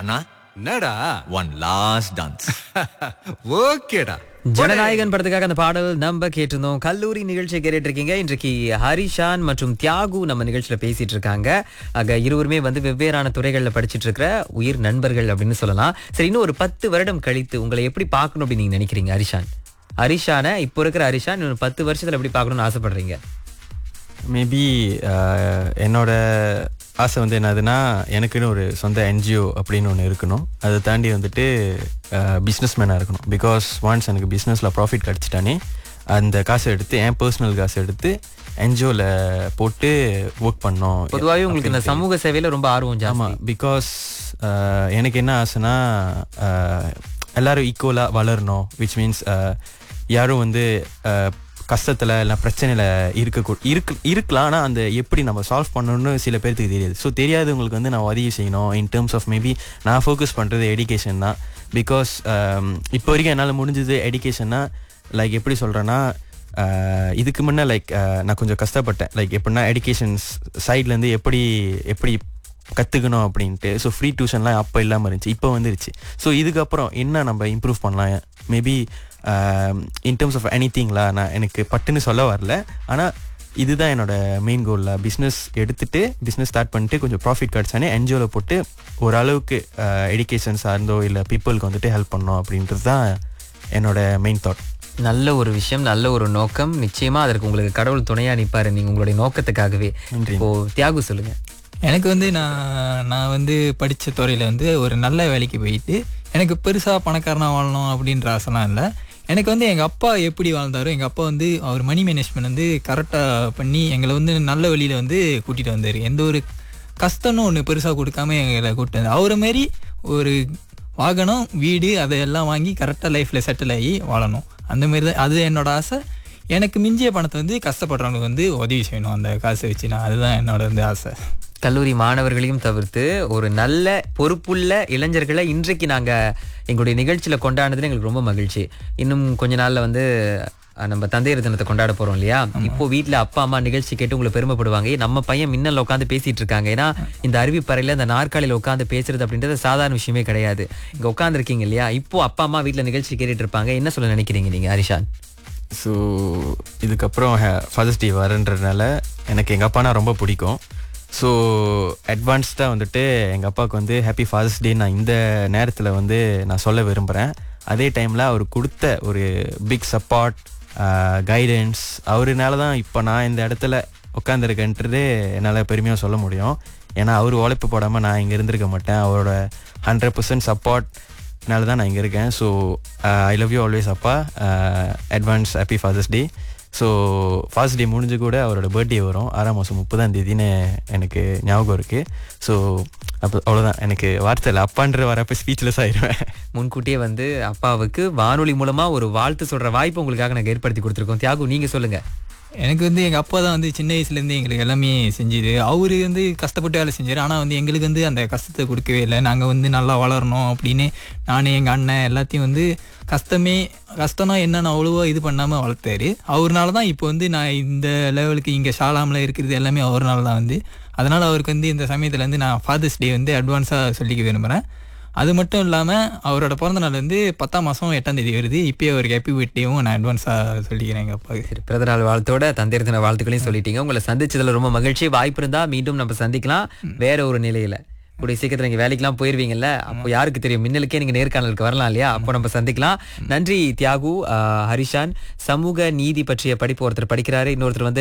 அண்ணா என்னடா one last dance. ஓகேடா. ஜனநாயகன் படத்துக்காக அந்த பாடல் நம்ம கேட்டிருந்தோம். கல்லூரி நிகழ்ச்சியை கேட்டுட்டு இருக்கீங்க. இன்றைக்கு ஹரிஷான் மற்றும் தியாகு நம்ம நிகழ்ச்சியில பேசிட்டு இருக்காங்க. ஆக இருவருமே வெவ்வேறான துறைகள்ல படிச்சிட்டு இருக்கிற உயிர் நண்பர்கள் அப்படின்னு சொல்லலாம். சரி, இன்னும் ஒரு 10 வருடம் கழித்து உங்களை எப்படி பார்க்கணும் அப்படின்னு நீங்க நினைக்கிறீங்க ஹரிஷான இப்போ இருக்கிற ஹரிஷான் இன்னும் 10 வருஷத்துல எப்படி பார்க்கணும்னு ஆசைப்படுறீங்க? மேபி என்னோட ஆசை என்னதுன்னா, எனக்குன்னு ஒரு சொந்த என்ஜிஓ அப்படின்னு ஒன்று இருக்கணும். அதை தாண்டி பிஸ்னஸ் மேனாக இருக்கணும். பிகாஸ் ஒன்ஸ் எனக்கு பிஸ்னஸில் ப்ராஃபிட் கிடச்சிட்டானே, அந்த காசை எடுத்து என் பர்சனல் காசை எடுத்து என்ஜிஓவில் போட்டு ஒர்க் பண்ணோம். பொதுவாகவே உங்களுக்கு இந்த சமூக சேவையில் ரொம்ப ஆர்வம் ஜாஸ்தி. ஆமாம், பிகாஸ் எனக்கு என்ன ஆசைன்னா, எல்லோரும் ஈக்குவலாக வளரணும். விச் மீன்ஸ் யாரும் கஷ்டத்தில் இல்லை பிரச்சனையில் இருக்கலாம். ஆனால் அந்த எப்படி நம்ம சால்வ் பண்ணணும்னு சில பேருக்கு தெரியாது. ஸோ தெரியாதவங்களுக்கு நான் உதவி செய்யணும். இன் டேர்ம்ஸ் ஆஃப் மேபி நான் ஃபோக்கஸ் பண்ணுறது எஜுகேஷன் தான். பிகாஸ் இப்போ வரைக்கும் என்னால் முடிஞ்சது எஜுகேஷன்னா, லைக் எப்படி சொல்கிறேன்னா, இதுக்கு முன்னே நான் கொஞ்சம் கஷ்டப்பட்டேன். எப்படின்னா எஜுகேஷன் சைட்லேருந்து எப்படி கற்றுக்கணும் அப்படின்ட்டு. ஸோ ஃப்ரீ டியூஷன்லாம் அப்போ இல்லாமல் இருந்துச்சு, இப்போ வந்துருச்சு. ஸோ இதுக்கப்புறம் என்ன நம்ம இம்ப்ரூவ் பண்ணலாம், மேபி இன் டேர்ம்ஸ் ஆஃப் எனிதிங்லா, நான் எனக்கு பட்டுன்னு சொல்ல வரல. ஆனால் இதுதான் என்னோட மெயின் கோலில். பிஸ்னஸ் ஸ்டார்ட் பண்ணிட்டு கொஞ்சம் ப்ராஃபிட் கிடச்சானே என்ஜிஓவில் போட்டு ஓரளவுக்கு எஜுகேஷன் சார்ந்தோ இல்லை பீப்புளுக்கு ஹெல்ப் பண்ணோம் அப்படின்றது தான் என்னோட மெயின் தாட். நல்ல ஒரு விஷயம், நல்ல ஒரு நோக்கம். நிச்சயமா அதற்கு உங்களுக்கு கடவுள் துணையா நிற்பாரு நீங்க உங்களுடைய நோக்கத்துக்காகவே. இப்போ தியாகு சொல்லுங்க. எனக்கு நான் படித்த துறையில் ஒரு நல்ல வேலைக்கு போயிட்டு எனக்கு பெருசாக பணக்காரனாக வாழணும் அப்படின்ற ஆசைலாம் இல்லை. எனக்கு எங்கள் அப்பா எப்படி வாழ்ந்தாரோ, எங்கள் அப்பா அவர் மணி மேனேஜ்மெண்ட் கரெக்டாக பண்ணி எங்களை நல்ல வழியில் கூட்டிகிட்டு வந்தார். எந்த ஒரு கஷ்டம்னு ஒன்று பெருசாக கொடுக்காம எங்களை கூப்பிட்டு வந்தார். அவரை மாரி ஒரு வாகனம், வீடு அதையெல்லாம் வாங்கி கரெக்டாக லைஃப்பில் செட்டில் ஆகி வாழணும். அந்தமாரி தான் அது என்னோட ஆசை. எனக்கு மிஞ்சிய பணத்தை கஷ்டப்படுறவங்களுக்கு உதவி செய்யணும் அந்த காசை வச்சு. அதுதான் என்னோட ஆசை. கல்லூரி மாணவர்களையும் தவிர்த்து ஒரு நல்ல பொறுப்புள்ள இளைஞர்களை இன்றைக்கு நாங்கள் எங்களுடைய நிகழ்ச்சியில் கொண்டாடுனதுல எங்களுக்கு ரொம்ப மகிழ்ச்சி. இன்னும் கொஞ்ச நாளில் நம்ம தந்தையர் தினத்தை கொண்டாட போகிறோம் இல்லையா? இப்போ வீட்டில் அப்பா அம்மா நிகழ்ச்சி கேட்டு உங்களை பெருமைப்படுவாங்க. நம்ம பையன் மின்னல் உட்காந்து பேசிட்டு இருக்காங்க. ஏன்னா இந்த அறிவிப்பறையில் இந்த நாற்காலியில் உட்காந்து பேசுறது அப்படின்றது சாதாரண விஷயமே கிடையாது. இங்கே உட்காந்துருக்கீங்க இல்லையா? இப்போ அப்பா அம்மா வீட்டில் நிகழ்ச்சி கேட்டுட்டு இருப்பாங்க. என்ன சொல்ல நினைக்கிறீங்க நீங்கள் ஹரிஷான்? ஸோ இதுக்கப்புறம் ஃபாதர்ஸ் டே வரன்றதுனால எனக்கு எங்கள் அப்பானா ரொம்ப பிடிக்கும். ஸோ அட்வான்ஸ்டாக எங்கள் அப்பாவுக்கு ஹாப்பி ஃபாதர்ஸ் டே நான் இந்த நேரத்தில் நான் சொல்ல விரும்புகிறேன். அதே டைமில் அவர் கொடுத்த ஒரு பிக் சப்போர்ட், கைடன்ஸ், அவருனால தான் இப்போ நான் இந்த இடத்துல உட்காந்துருக்கேன்றதே என்னால் பெருமையாக சொல்ல முடியும். ஏன்னா அவர் உழைப்பு போடாமல் நான் இங்கே இருந்திருக்க மாட்டேன். அவரோட 100% சப்போர்ட்னால தான் நான் இங்கே இருக்கேன். So I love you always அப்பா. அட்வான்ஸ் ஹாப்பி ஃபாதர்ஸ் டே. ஸோ ஃபாதர்ஸ் டே முடிஞ்சு கூட அவரோட பர்த்டே வரும் 6ஆம் மாதம் 30ஆம் தேதின்னு எனக்கு ஞாபகம் இருக்குது. ஸோ அப்போ அவ்வளோதான், எனக்கு வார்த்தை இல்லை. அப்பான்ற வரப்போ ஸ்பீச்லெஸ் ஆயிடுவேன். முன்கூட்டியே அப்பாவுக்கு வானொலி மூலமாக ஒரு வாழ்த்து சொல்கிற வாய்ப்பு உங்களுக்காக நாங்கள் ஏற்படுத்தி கொடுத்துருக்கோம். தியாகு, நீங்கள் சொல்லுங்கள். எனக்கு எங்கள் அப்பா தான் சின்ன வயசுலேருந்து எங்களுக்கு எல்லாமே செஞ்சுது. அவர் கஷ்டப்பட்டு வேலை செஞ்சார். ஆனால் எங்களுக்கு அந்த கஷ்டத்தை கொடுக்கவே இல்லை. நாங்கள் நல்லா வளரணும் அப்படின்னு நானே எங்கள் அண்ணன் எல்லாத்தையும் கஷ்டம்னா என்னென்னு அவ்வளோவா இது பண்ணாமல் வளர்த்தாரு. அவர்னால தான் இப்போ நான் இந்த லெவலுக்கு இங்கே ஷாலாமில் இருக்கிறது எல்லாமே அவர்னால தான் அதனால் அவருக்கு இந்த சமயத்தில் நான் ஃபாதர்ஸ் டே அட்வான்ஸாக சொல்லிக்க விரும்புகிறேன். அது மட்டும் இல்லாமல் அவரோட பிறந்த நாள் 10ஆம் மாதம் 8ஆம் தேதி வருது. இப்போயே அவருக்கு ஹாப்பி பர்த்டேவும் நான் அட்வான்ஸாக சொல்லிக்கிறேன் எங்கள் அப்பாவுக்கு. சரி, பிறந்த நாள் வாழ்த்தோட தந்தையர் தின வாழ்த்துக்களையும் சொல்லிட்டீங்க. உங்களை சந்திச்சதில் ரொம்ப மகிழ்ச்சி. வாய்ப்பு இருந்தால் மீண்டும் நம்ம சந்திக்கலாம் வேற ஒரு நிலையில். கூடிய சீக்கிரத்தில் நீங்கள் வேலைக்கெல்லாம் போயிருவீங்கல்ல, அப்போ யாருக்கு தெரியும், மின்னலுக்கே நீங்கள் நேர்காணலுக்கு வரலாம் இல்லையா? அப்போ நம்ம சந்திக்கலாம். நன்றி தியாகு. ஹரிஷான் சமூக நீதி பற்றிய படிப்பு ஒருத்தர் படிக்கிறாரு, இன்னொருத்தர்